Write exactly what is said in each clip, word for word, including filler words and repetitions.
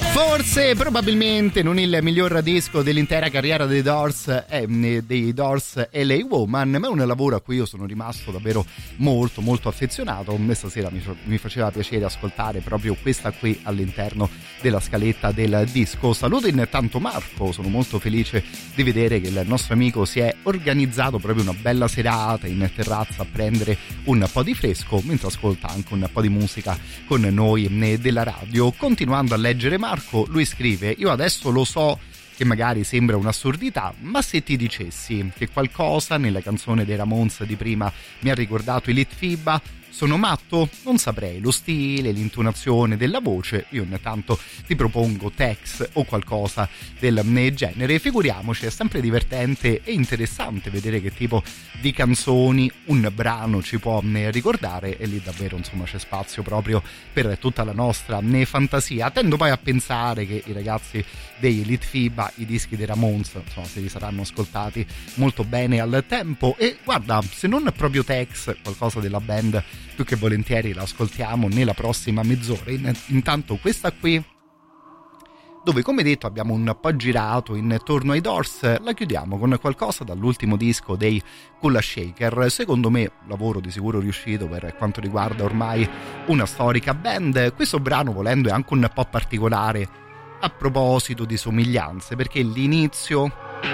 Forse, probabilmente non il miglior disco dell'intera carriera dei Doors, eh, dei Doors L A Woman, ma è un lavoro a cui io sono rimasto davvero molto molto affezionato. Stasera mi, mi faceva piacere ascoltare proprio questa qui all'interno della scaletta del disco. Saluto intanto Marco, sono molto felice di vedere che il nostro amico si è organizzato proprio una bella serata in terrazza a prendere un po' di fresco mentre ascolta anche un po' di musica con noi della radio. Continuando a leggere Marco, lui scrive: io adesso lo so che magari sembra un'assurdità, ma se ti dicessi che qualcosa nella canzone dei Ramones di prima mi ha ricordato i Litfiba, sono matto? Non saprei, lo stile, l'intonazione della voce. Io intanto ti propongo Tex o qualcosa del genere. Figuriamoci, è sempre divertente e interessante vedere che tipo di canzoni un brano ci può ricordare, e lì davvero insomma c'è spazio proprio per tutta la nostra fantasia. Tendo poi a pensare che i ragazzi dei Litfiba i dischi dei Ramones insomma se li saranno ascoltati molto bene al tempo, e guarda, se non proprio Tex, qualcosa della band più che volentieri la ascoltiamo nella prossima mezz'ora. Intanto questa qui, dove come detto abbiamo un po' girato intorno ai Doors, la chiudiamo con qualcosa dall'ultimo disco dei Kula Shaker. Secondo me lavoro di sicuro riuscito per quanto riguarda ormai una storica band. Questo brano, volendo, è anche un po' particolare a proposito di somiglianze, perché l'inizio,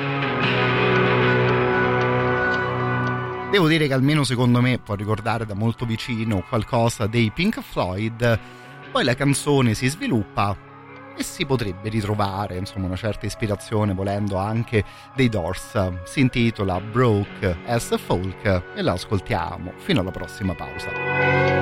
devo dire che almeno secondo me può ricordare da molto vicino qualcosa dei Pink Floyd, poi la canzone si sviluppa e si potrebbe ritrovare insomma una certa ispirazione, volendo, anche dei Doors. Si intitola Broke as Folk e la ascoltiamo fino alla prossima pausa.